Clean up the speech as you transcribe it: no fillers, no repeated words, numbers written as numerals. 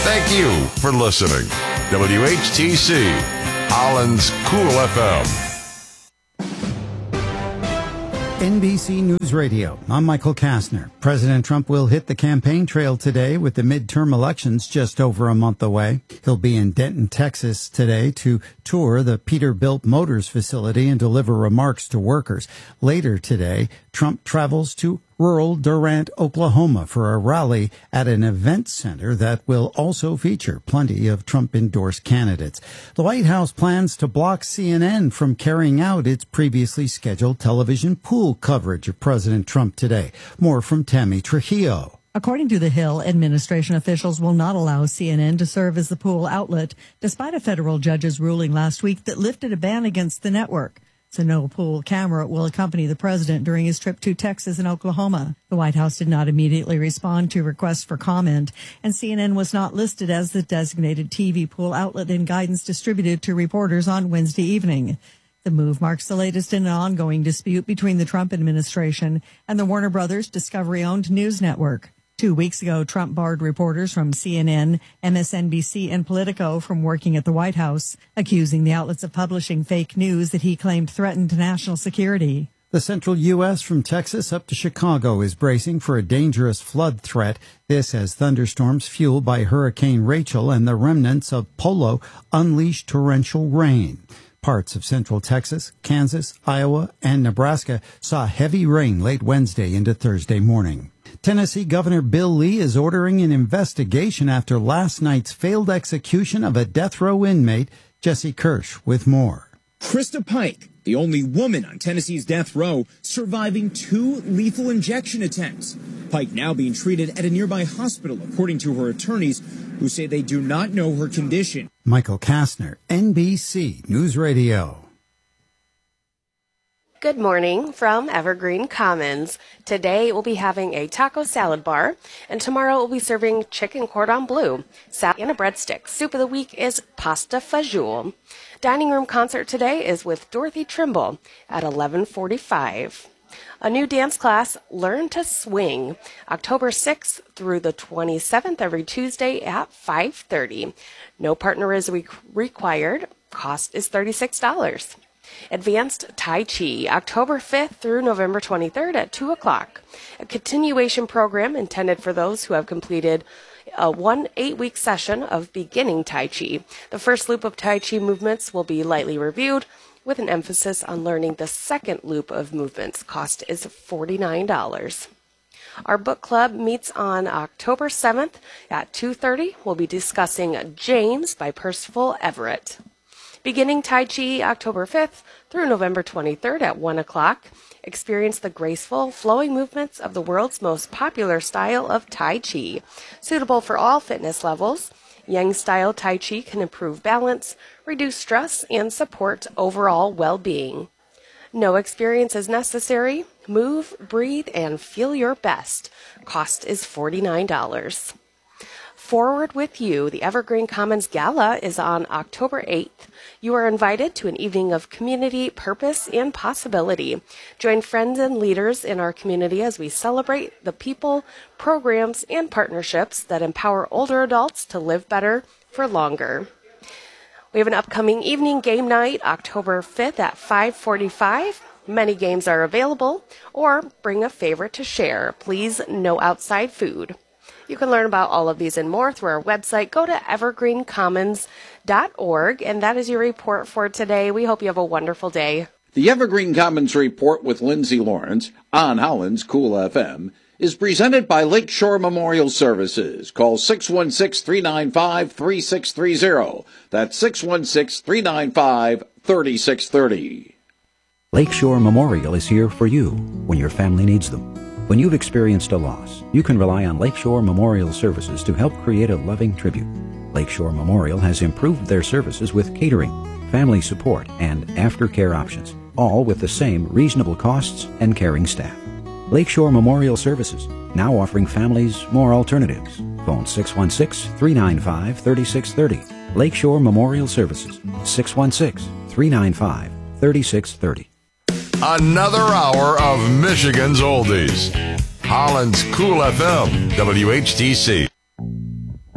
Thank you for listening. WHTC, Holland's Cool FM. NBC News Radio. I'm Michael Kastner. President Trump will hit the campaign trail today with the midterm elections just over a month away. He'll be in Denton, Texas today to tour the Peterbilt Motors facility and deliver remarks to workers. Later today, Trump travels to rural Durant, Oklahoma for a rally at an event center that will also feature plenty of Trump-endorsed candidates. The White House plans to block CNN from carrying out its previously scheduled television pool coverage of President Trump today. More from Tammy Trujillo. According to The Hill, administration officials will not allow CNN to serve as the pool outlet, despite a federal judge's ruling last week that lifted a ban against the network. So no pool camera will accompany the president during his trip to Texas and Oklahoma. The White House did not immediately respond to requests for comment, and CNN was not listed as the designated TV pool outlet in guidance distributed to reporters on Wednesday evening. The move marks the latest in an ongoing dispute between the Trump administration and the Warner Brothers Discovery-owned news network. 2 weeks ago, Trump barred reporters from CNN, MSNBC, and Politico from working at the White House, accusing the outlets of publishing fake news that he claimed threatened national security. The central U.S. from Texas up to Chicago is bracing for a dangerous flood threat. This as thunderstorms fueled by Hurricane Rachel and the remnants of Polo unleash torrential rain. Parts of central Texas, Kansas, Iowa, and Nebraska saw heavy rain late Wednesday into Thursday morning. Tennessee Governor Bill Lee is ordering an investigation after last night's failed execution of a death row inmate. Jesse Kirsch with more. Krista Pike, the only woman on Tennessee's death row, surviving 2 lethal injection attempts. Pike now being treated at a nearby hospital, according to her attorneys, who say they do not know her condition. Michael Kastner, NBC News Radio. Good morning from Evergreen Commons. Today we'll be having a taco salad bar, and tomorrow we'll be serving chicken cordon bleu, salad, and a breadstick. Soup of the week is pasta fajoule. Dining room concert today is with Dorothy Trimble at 11:45. A new dance class, Learn to Swing, October 6th through the 27th, every Tuesday at 5:30. No partner is required. Cost is $36. Advanced Tai Chi, October 5th through November 23rd at 2 o'clock. A continuation program intended for those who have completed a 8-week session of beginning Tai Chi. The first loop of Tai Chi movements will be lightly reviewed with an emphasis on learning the second loop of movements. Cost is $49. Our book club meets on October 7th at 2:30. We'll be discussing James by Percival Everett. Beginning Tai Chi, October 5th through November 23rd at 1 o'clock. Experience the graceful, flowing movements of the world's most popular style of Tai Chi. Suitable for all fitness levels, Yang-style Tai Chi can improve balance, reduce stress, and support overall well-being. No experience is necessary. Move, breathe, and feel your best. Cost is $49. Forward with You, the Evergreen Commons Gala, is on October 8th. You are invited to an evening of community, purpose, and possibility. Join friends and leaders in our community as we celebrate the people, programs, and partnerships that empower older adults to live better for longer. We have an upcoming evening game night, October 5th at 5:45. Many games are available, or bring a favorite to share. Please, no outside food. You can learn about all of these and more through our website. Go to evergreencommons.org, and that is your report for today. We hope you have a wonderful day. The Evergreen Commons Report with Lindsay Lawrence on Holland's Cool FM is presented by Lakeshore Memorial Services. Call 616-395-3630. That's 616-395-3630. Lakeshore Memorial is here for you when your family needs them. When you've experienced a loss, you can rely on Lakeshore Memorial Services to help create a loving tribute. Lakeshore Memorial has improved their services with catering, family support, and aftercare options, all with the same reasonable costs and caring staff. Lakeshore Memorial Services, now offering families more alternatives. Phone 616-395-3630. Lakeshore Memorial Services, 616-395-3630. Another hour of Michigan's Oldies. Holland's Cool FM, WHTC.